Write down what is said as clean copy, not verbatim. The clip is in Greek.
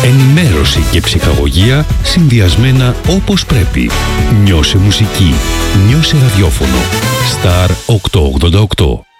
Ενημέρωση και ψυχαγωγία συνδυασμένα όπως πρέπει. Νιώσε μουσική. Νιώσε ραδιόφωνο. Star 888.